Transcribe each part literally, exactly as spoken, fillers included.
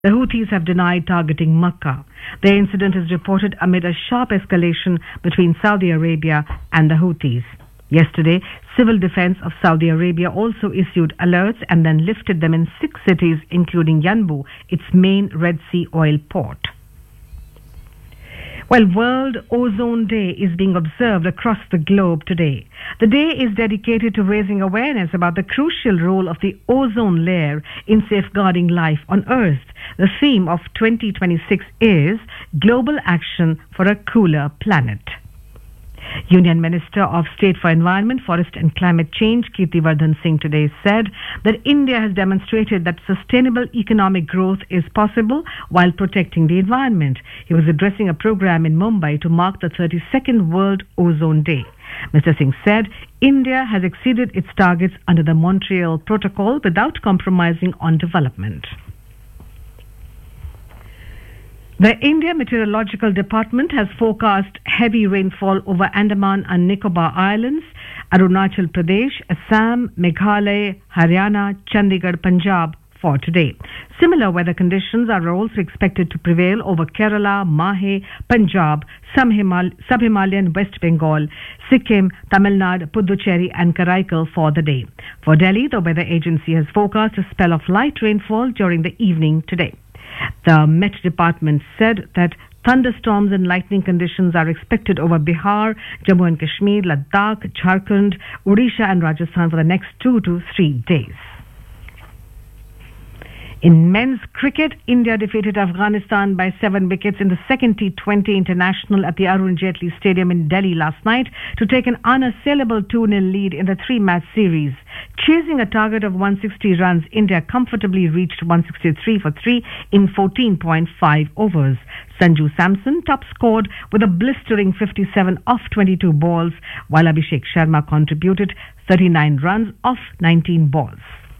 The Houthis have denied targeting Makkah. The incident is reported amid a sharp escalation between Saudi Arabia and the Houthis. Yesterday, Civil Defense of Saudi Arabia also issued alerts and then lifted them in six cities, including Yanbu, its main Red Sea oil port. Well, World Ozone Day is being observed across the globe today. The day is dedicated to raising awareness about the crucial role of the ozone layer in safeguarding life on Earth. The theme of twenty twenty-six is Global Action for a Cooler Planet. Union Minister of State for Environment, Forest and Climate Change, Kirtivardhan Singh, today said that India has demonstrated that sustainable economic growth is possible while protecting the environment. He was addressing a program in Mumbai to mark the thirty-second World Ozone Day. Mister Singh said India has exceeded its targets under the Montreal Protocol without compromising on development. The India Meteorological Department has forecast heavy rainfall over Andaman and Nicobar Islands, Arunachal Pradesh, Assam, Meghalaya, Haryana, Chandigarh, Punjab for today. Similar weather conditions are also expected to prevail over Kerala, Mahe, Punjab, Sub-Himalayan West Bengal, Sikkim, Tamil Nadu, Puducherry and Karaikal for the day. For Delhi, the weather agency has forecast a spell of light rainfall during the evening today. The Met Department said that thunderstorms and lightning conditions are expected over Bihar, Jammu and Kashmir, Ladakh, Jharkhand, Odisha and Rajasthan for the next two to three days. In men's cricket, India defeated Afghanistan by seven wickets in the second T twenty international at the Arun Jaitley Stadium in Delhi last night to take an unassailable two nil lead in the three-match series. Chasing a target of one hundred sixty runs, India comfortably reached one hundred sixty-three for three in fourteen point five overs. Sanju Samson top scored with a blistering fifty-seven off twenty-two balls, while Abhishek Sharma contributed thirty-nine runs off nineteen balls.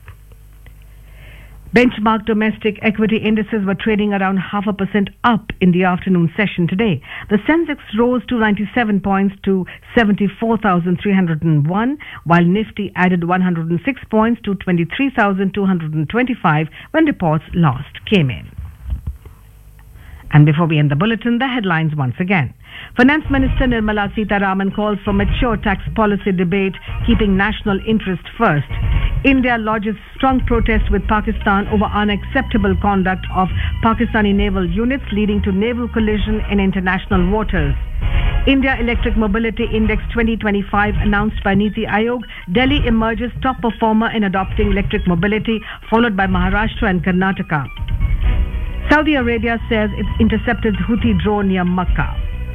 Benchmark domestic equity indices were trading around half a percent up in the afternoon session today. The Sensex rose to ninety-seven points to seventy-four thousand three hundred one, while Nifty added one hundred six points to twenty-three thousand two hundred twenty-five when reports last came in. And before we end the bulletin, the headlines once again. Finance Minister Nirmala Sitharaman calls for mature tax policy debate, keeping national interest first. India lodges strong protest with Pakistan over unacceptable conduct of Pakistani naval units, leading to naval collision in international waters. India Electric Mobility Index twenty twenty-five announced by Niti Aayog. Delhi emerges top performer in adopting electric mobility, followed by Maharashtra and Karnataka. Saudi Arabia says it's intercepted Houthi drone near Makkah.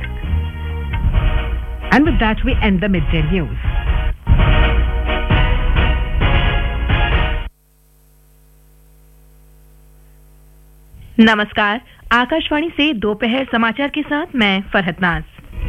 And with that, we end the midday news. नमस्कार, आकाशवाणी से दोपहर समाचार के साथ मैं फरहत नाज।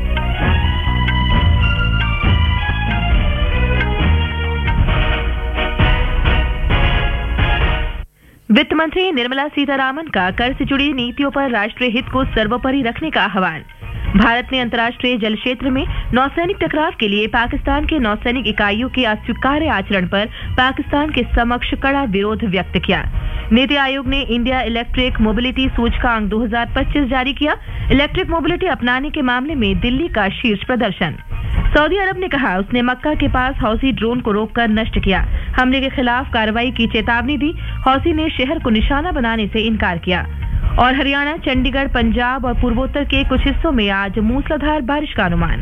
वित्त मंत्री निर्मला सीतारामन का कर से जुड़ी नीतियों पर राष्ट्रीय हित को सर्वोपरि रखने का आह्वान। भारत ने अंतर्राष्ट्रीय जल क्षेत्र में नौसैनिक टकराव के लिए पाकिस्तान के नौसैनिक इकाइयों के अस्वीकार्य आचरण पर पाकिस्तान के समक्ष कड़ा विरोध व्यक्त किया। नीति आयोग ने इंडिया इलेक्ट्रिक मोबिलिटी सूचकांक दो हज़ार पच्चीस जारी किया। इलेक्ट्रिक मोबिलिटी अपनाने के मामले में दिल्ली का शीर्ष प्रदर्शन। सऊदी अरब ने कहा उसने मक्का के पास हौसी ड्रोन को रोककर नष्ट किया। हमले के खिलाफ कार्रवाई की चेतावनी दी। हौसी ने शहर को निशाना बनाने से इनकार किया। और हरियाणा, चंडीगढ़, पंजाब और पूर्वोत्तर के कुछ हिस्सों में आज मूसलाधार बारिश का अनुमान।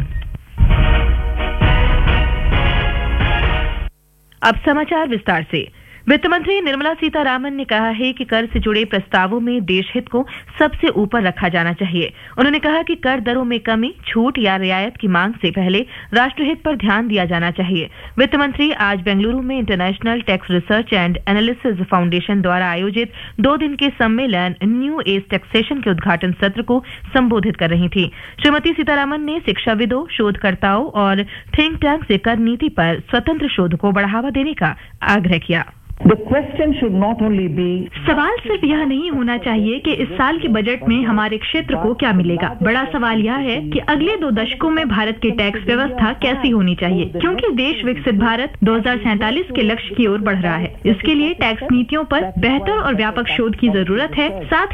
अब समाचार विस्तार से। वित्त मंत्री निर्मला सीतारामन ने कहा है कि कर से जुड़े प्रस्तावों में देश हित को सबसे ऊपर रखा जाना चाहिए। उन्होंने कहा कि कर दरों में कमी, छूट या रियायत की मांग से पहले राष्ट्रहित पर ध्यान दिया जाना चाहिए। वित्त मंत्री आज बेंगलुरु में international tax research and analysis foundation द्वारा आयोजित दो दिन के सम्मेलन न्यू एज टैक्सेशन के उद्घाटन सत्र को संबोधित कर रही थी। श्रीमती सीतारामन ने शिक्षाविदों, शोधकर्ताओं और थिंक टैंक से कर नीति पर स्वतंत्र शोध को बढ़ावा देने का आग्रह किया। The question should not only be सवाल सिर्फ यह नहीं होना चाहिए कि इस साल के बजट में हमारे क्षेत्र को क्या मिलेगा। बड़ा सवाल यह है कि अगले दो दशकों में भारत की टैक्स व्यवस्था कैसी होनी चाहिए, क्योंकि देश विकसित भारत दो हज़ार सैंतालीस के लक्ष्य की ओर बढ़ रहा है। इसके लिए टैक्स नीतियों पर बेहतर और व्यापक शोध की जरूरत है। साथ